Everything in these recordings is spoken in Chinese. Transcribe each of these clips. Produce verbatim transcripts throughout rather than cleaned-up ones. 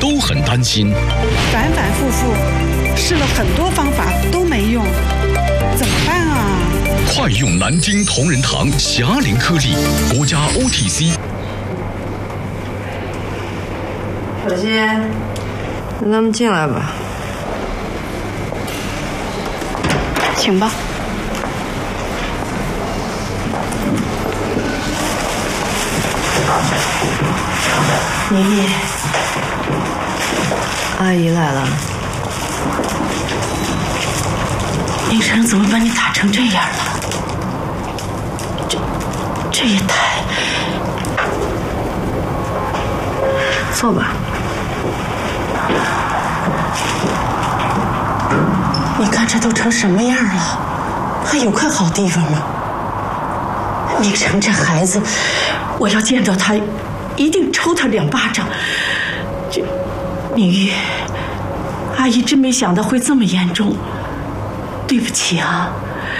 都很担心。 反反复复试了很多方法都没用，怎么办啊？ 快用南京同仁堂霞灵颗粒，国家 O T C。 小新，让他们进来吧。 请吧。 妮妮，阿姨来了。 明成怎么把你打成这样了？这这也太…… 坐吧。 你看这都成什么样了，还有块好地方吗？明成这孩子，我要见到他，一定抽他两巴掌。这明玉，阿姨真没想到会这么严重，对不起啊。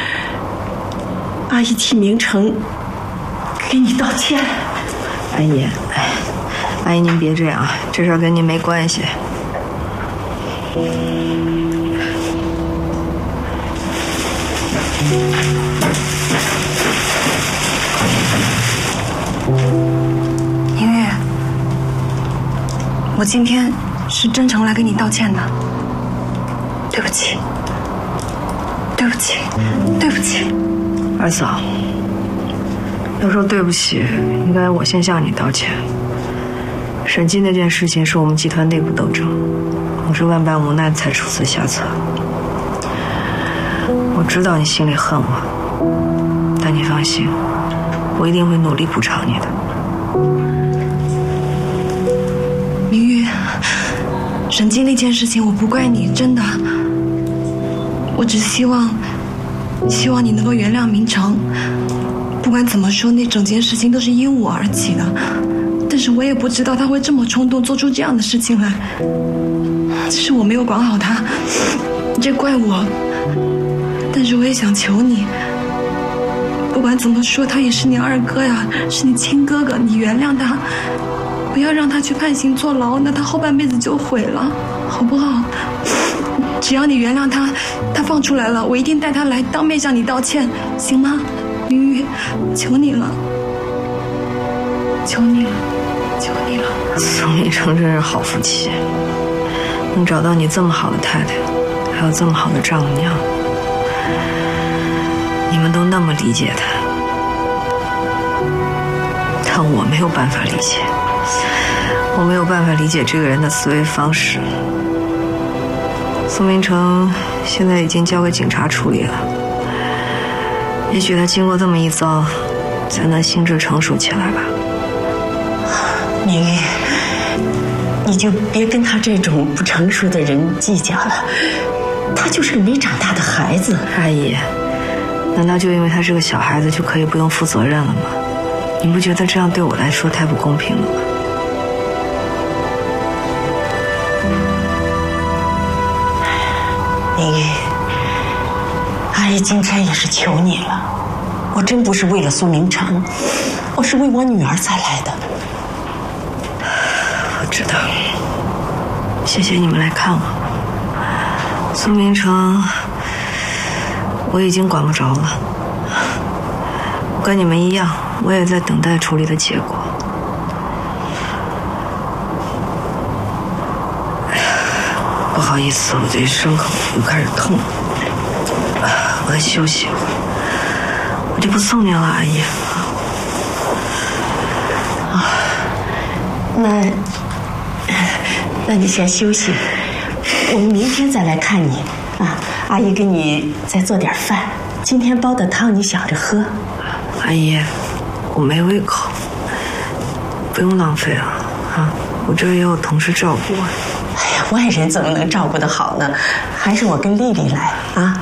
阿姨替明成给你道歉。 阿姨，哎，阿姨您别这样，这事儿跟您没关系。 明玉，我今天是真诚来给你道歉的，对不起，对不起，对不起。 二嫂，要说对不起，应该我先向你道歉。审计那件事情是我们集团内部斗争，我是万般无奈才出此下策。我知道你心里恨我，但你放心，我一定会努力补偿你的。 明玉，审计那件事情我不怪你，真的。我只希望，希望你能够原谅明成。不管怎么说，那整件事情都是因我而起的，但是我也不知道他会这么冲动做出这样的事情来。是我没有管好他，这怪我。但是我也想求你，不管怎么说，他也是你二哥呀，是你亲哥哥，你原谅他，不要让他去判刑坐牢，那他后半辈子就毁了，好不好？只要你原谅他，他放出来了，我一定带他来当面向你道歉，行吗？明玉，求你了，求你了，求你了。 宋明成真是好福气，能找到你这么好的太太，还有这么好的丈母娘。你们都那么理解他，但我没有办法理解，我没有办法理解这个人的思维方式。宋明成现在已经交给警察处理了，也许他经过这么一遭，才能心智成熟起来吧。 明玉，你就别跟他这种不成熟的人计较了，他就是个没长大的孩子。 阿姨，难道就因为他是个小孩子就可以不用负责任了吗？你不觉得这样对我来说太不公平了吗？ 明玉，阿姨今天也是求你了，我真不是为了苏明成，我是为我女儿才来的。 我知道，谢谢你们来看我。苏明成，我已经管不着了，跟你们一样，我也在等待处理的结果。不好意思，我这伤口又开始痛了，我得休息一会儿，我就不送您了，阿姨。 啊，那，那你先休息，我们明天再来看你啊。阿姨给你再做点饭，今天煲的汤你想着喝。 阿姨，我没胃口，不用浪费啊啊！我这儿也有同事照顾我。 哎呀，外人怎么能照顾得好呢？还是我跟丽丽来啊。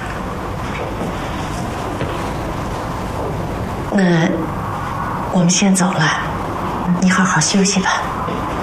那我们先走了，你好好休息吧。